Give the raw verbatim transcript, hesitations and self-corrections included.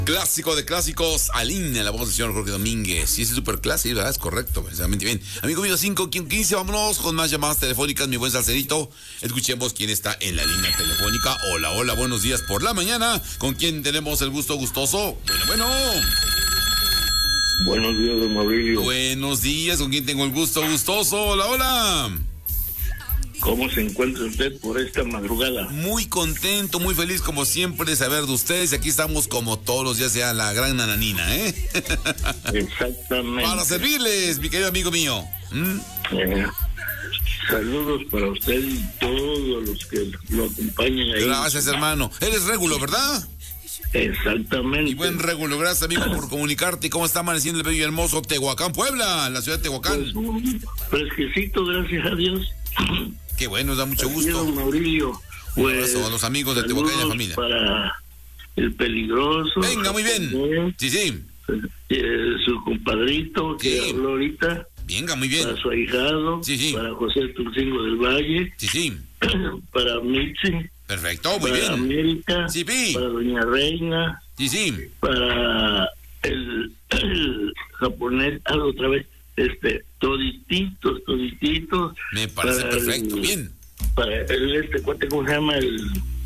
Clásico de clásicos, Aline, la voz del señor Jorge Domínguez. Y ese es súper clásico, ¿verdad? Es correcto, precisamente bien. Amigo mío, cinco quince, vámonos con más llamadas telefónicas, mi buen salserito. Escuchemos quién está en la línea telefónica. Hola, hola, buenos días por la mañana. ¿Con quién tenemos el gusto gustoso? Bueno, bueno. Buenos días, don Mauricio. Buenos días, ¿con quién tengo el gusto gustoso? Hola, hola. ¿Cómo se encuentra usted por esta madrugada? Muy contento, muy feliz como siempre de saber de ustedes. Y aquí estamos como todos los días, sea la gran nananina, ¿eh? Exactamente. Para servirles, mi querido amigo mío. ¿Mm? Eh, saludos para usted y todos los que lo acompañan ahí. Gracias, hermano. Eres Régulo, ¿verdad? Exactamente. Y buen Régulo, gracias, amigo, por comunicarte. ¿Cómo está amaneciendo el bello y hermoso Tehuacán, Puebla? La ciudad de Tehuacán. Pues, fresquecito, gracias a Dios. Qué bueno, nos da mucho gusto. Don Mauricio. Un Pues, abrazo a los amigos de Tehuacán y la familia. Para el peligroso. Venga, muy bien. Sí, sí. Eh, su compadrito que Sí. habló ahorita. Venga, muy bien. Para su ahijado. Sí, sí. Para José Tulcingo del Valle. Sí, sí. Para Mitzi. Perfecto, muy para bien. América. Sí, pi. Para Doña Reina. Sí, sí. Para el, el japonés. Ah, otra vez. Este, todititos, todititos. Me parece para perfecto, el- bien. Para el, este cuate, ¿cómo se llama? El